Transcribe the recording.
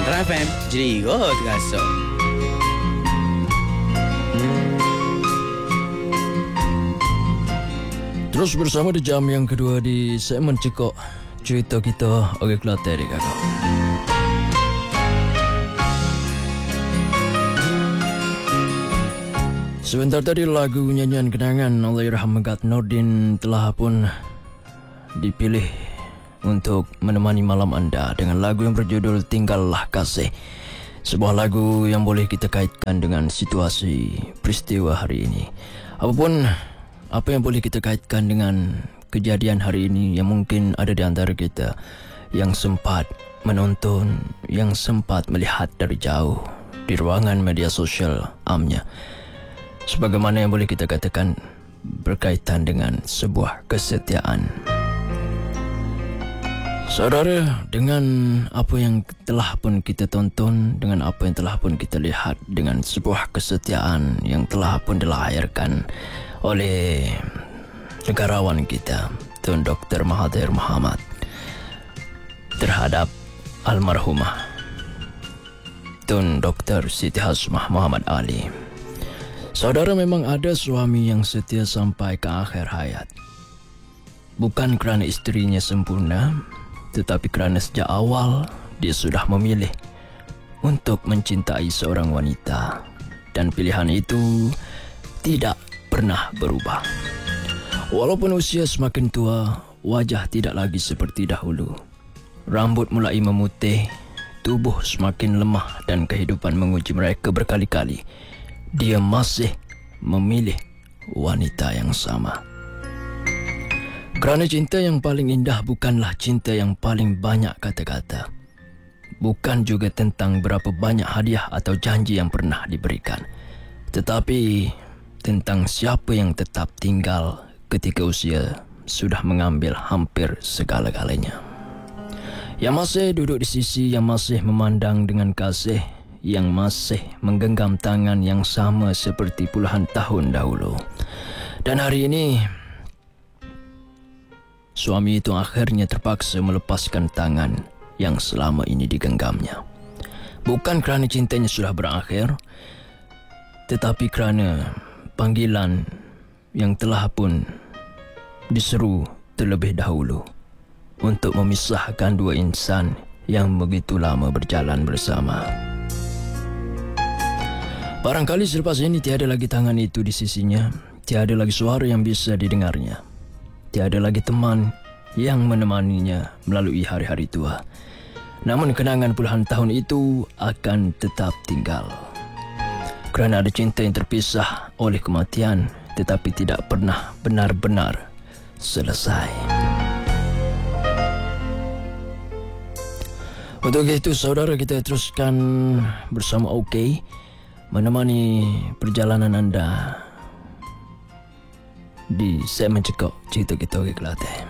Antara FM, jadi terasa. Terus bersama di jam yang kedua di segmen Cekok Cerita Kita Orang Kelantan ni kakak. Sebentar tadi lagu nyanyian kenangan Allahyarham Megat Nordin telah pun dipilih untuk menemani malam anda dengan lagu yang berjudul Tinggallah Kasih. Sebuah lagu yang boleh kita kaitkan dengan situasi peristiwa hari ini. Apa yang boleh kita kaitkan dengan kejadian hari ini yang mungkin ada di antara kita yang sempat menonton, yang sempat melihat dari jauh di ruangan media sosial amnya. Sebagaimana yang boleh kita katakan berkaitan dengan sebuah kesetiaan. Saudara, dengan apa yang telah pun kita tonton, dengan apa yang telah pun kita lihat, dengan sebuah kesetiaan yang telah pun dilahirkan oleh negarawan kita, Tun Dr. Mahathir Mohamad terhadap almarhumah Tun Dr. Siti Hasmah Muhammad Ali. Saudara, memang ada suami yang setia sampai ke akhir hayat. Bukan kerana isterinya sempurna, tetapi kerana sejak awal dia sudah memilih untuk mencintai seorang wanita. Dan pilihan itu tidak pernah berubah. Walaupun usia semakin tua, wajah tidak lagi seperti dahulu. Rambut mulai memutih, tubuh semakin lemah dan kehidupan menguji mereka berkali-kali. Dia masih memilih wanita yang sama. Kerana cinta yang paling indah bukanlah cinta yang paling banyak kata-kata. Bukan juga tentang berapa banyak hadiah atau janji yang pernah diberikan. Tetapi tentang siapa yang tetap tinggal ketika usia sudah mengambil hampir segala-galanya. Yang masih duduk di sisi, yang masih memandang dengan kasih, yang masih menggenggam tangan yang sama seperti puluhan tahun dahulu. Dan hari ini suami itu akhirnya terpaksa melepaskan tangan yang selama ini digenggamnya. Bukan kerana cintanya sudah berakhir, tetapi kerana panggilan yang telah pun diseru terlebih dahulu untuk memisahkan dua insan yang begitu lama berjalan bersama. Barangkali selepas ini tiada lagi tangan itu di sisinya, tiada lagi suara yang bisa didengarnya, tiada lagi teman yang menemaninya melalui hari-hari tua. Namun kenangan puluhan tahun itu akan tetap tinggal. Kerana ada cinta yang terpisah oleh kematian, tetapi tidak pernah benar-benar selesai. Untuk itu saudara, kita teruskan bersama OK menemani perjalanan anda di segmen Cekok Cerita Kita Orang Kelantan.